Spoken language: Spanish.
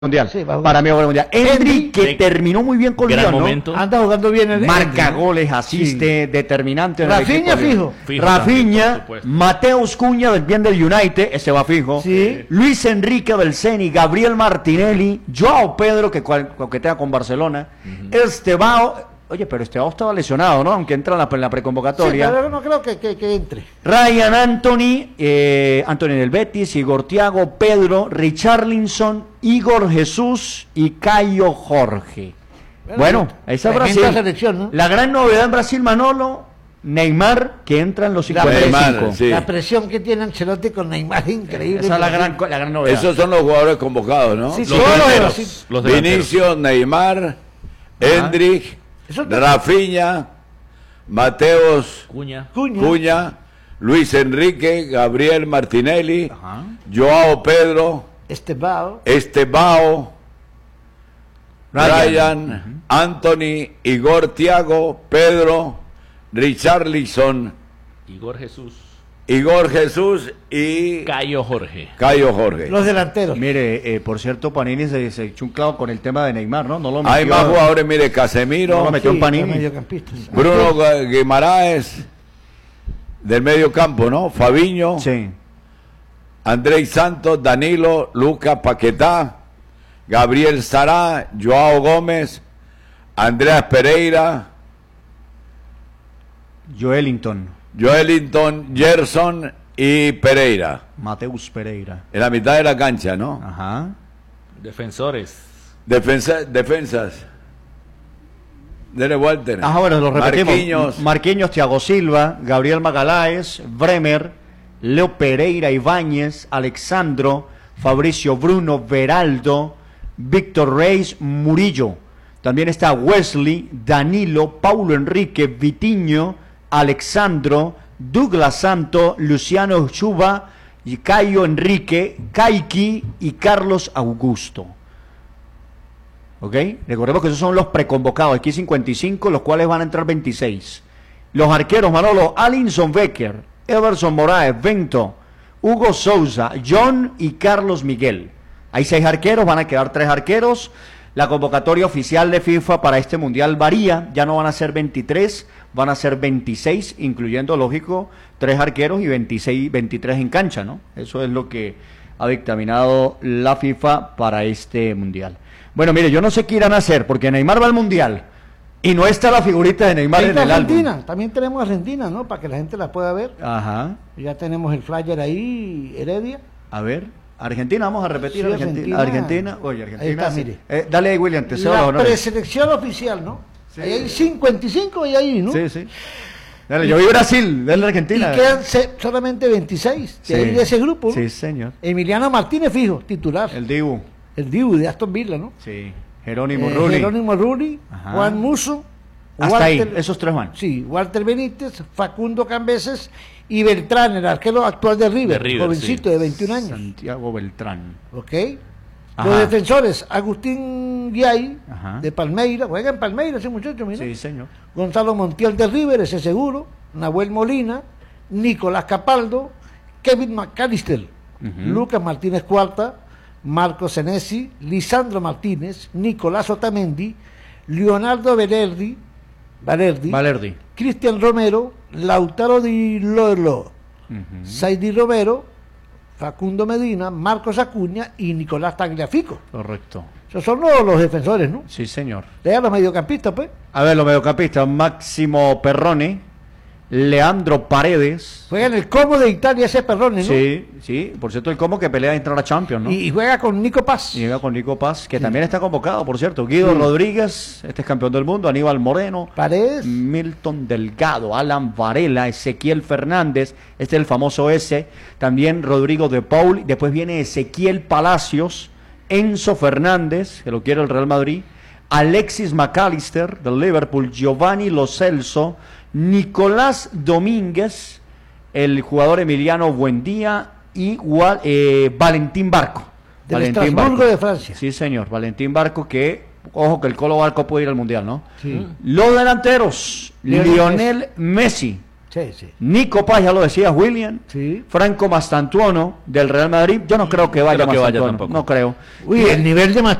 Mundial. Sí, para mí va a jugar mundial. Endrick, que terminó muy bien con Lyon, ¿no? Anda jugando bien el marca Endrick, ¿no? goles, asiste, determinante. Rafinha fijo. Rafinha, Mateus Cunha del bien del United, ese va fijo. Sí. Luis Enrique del Ceni, Gabriel Martinelli, Joao Pedro, que coquetea con Barcelona, Estebao. Oye, pero Estebao estaba lesionado, ¿no? Aunque entra en la preconvocatoria. Sí, pero no creo que entre. Ryan Anthony, Anthony del Betis, Igor Thiago, Pedro, Richarlison, Igor Jesús y Caio Jorge. Bueno, esa es Brasil. Selección, ¿no? La gran novedad en Brasil, Manolo, Neymar, que entra en los 55. Sí. La presión que tiene Ancelotti con Neymar es increíble. Esa es la gran novedad. Esos son los jugadores convocados, ¿no? Sí, los Vinicius, Neymar, Endrick, Rafinha, Mateus Cunha, Luis Enrique, Gabriel Martinelli, Joao Pedro, Estebao, Ryan, Anthony, Igor Thiago, Pedro, Richarlison, Igor Jesús y Caio Jorge. Los delanteros. Mire, por cierto, Panini se echó un clavo con el tema de Neymar, ¿no? No lo metió. Hay más jugadores, mire, Casemiro, no lo metió en Panini. Bruno Guimaraes del medio campo, ¿no? Fabinho, sí. Andrés Santos, Danilo, Lucas Paquetá, Gabriel Sará, Joao Gómez, Andreas Pereira, Joelinton, Gerson y Pereira. Mateus Pereira. En la mitad de la cancha, ¿no? Ajá. Defensores. Defensas. Dele Walter. Ajá, bueno, lo repetimos. Marquinhos, Thiago Silva, Gabriel Magaláes, Bremer, Leo Pereira, Ibáñez, Alexandro, Fabricio Bruno, Veraldo, Víctor Reis, Murillo. También está Wesley, Danilo, Paulo Enrique, Vitinho, Alexandro, Douglas Santo, Luciano Chuba, y Caio Enrique, Kaiki y Carlos Augusto. ¿Ok? Recordemos que esos son los preconvocados. Aquí 55, los cuales van a entrar 26. Los arqueros, Manolo, Alisson Becker, Everson Moraes, Bento, Hugo Sousa, John y Carlos Miguel. Hay 6 arqueros, van a quedar 3 arqueros. La convocatoria oficial de FIFA para este mundial varía, ya no van a ser 23, van a ser 26, incluyendo, lógico, 3 arqueros y 23 en cancha, ¿no? Eso es lo que ha dictaminado la FIFA para este mundial. Bueno, mire, yo no sé qué irán a hacer, porque Neymar va al mundial y no está la figurita de Neymar en el Argentina, álbum. también tenemos Argentina, ¿no? Para que la gente la pueda ver. Ajá. Ya tenemos el flyer ahí, Heredia. A ver. Argentina, vamos a repetir, sí, Argentina. Oye, Argentina. Ahí está, mire. Dale ahí, William, te cedo los La honores. preselección oficial, ¿no? Sí. Ahí hay 55 y ahí, ¿no? Sí, sí. Dale, yo vi Brasil, dale Argentina. Y quedan solamente 26 de, ahí de ese grupo, ¿no? Sí, señor. Emiliano Martínez fijo, titular. El Dibu. El Dibu de Aston Villa, ¿no? Sí. Jerónimo Rulli. Juan Musso. Hasta Walter, ahí, esos 3 van. Sí, Walter Benítez, Facundo Cambeses y Beltrán, el arquero actual de River, jovencito, sí, de 21 años. Santiago Beltrán. Ok. Ajá. Los defensores, Agustín Guiay, de Palmeiras, juega en Palmeiras ese muchacho, mira. Sí, señor. Gonzalo Montiel de River, ese seguro. Nahuel Molina, Nicolás Capaldo, Kevin McAllister, Lucas Martínez Cuarta, Marcos Senesi, Lisandro Martínez, Nicolás Otamendi, Leonardo Valerdi, Cristian Romero, Lautaro Di Lolo, Saidi Romero, Facundo Medina, Marcos Acuña y Nicolás Tagliafico. Correcto. Esos son los defensores, ¿no? Sí, señor. Lea los mediocampistas, pues. A ver, los mediocampistas, Máximo Perrone, Leandro Paredes. Juega en el Como de Italia ese Perrone, ¿no? Sí, sí. Por cierto, el Como que pelea de entrar a Champions, ¿no? Y juega con Nico Paz. Y juega con Nico Paz, que también está convocado, por cierto. Guido Rodríguez, este es campeón del mundo. Aníbal Moreno. Paredes. Milton Delgado, Alan Varela, Ezequiel Fernández. Este es el famoso ese. También Rodrigo de Paul. Después viene Ezequiel Palacios. Enzo Fernández, que lo quiere el Real Madrid. Alexis McAllister, del Liverpool. Giovanni Lo Celso. Nicolás Domínguez, el jugador Emiliano Buendía y Valentín Barco. Del Estrasburgo de Francia. Sí, señor, Valentín Barco, que, ojo, que el Colo Barco puede ir al Mundial, ¿no? Sí. Los delanteros, Lionel Messi, Sí, sí. Nico Paz, ya lo decías, William. Sí. Franco Mastantuono, del Real Madrid. Yo no creo que vaya Creo que vaya Mastantuono, tampoco. no creo. Uy, el nivel de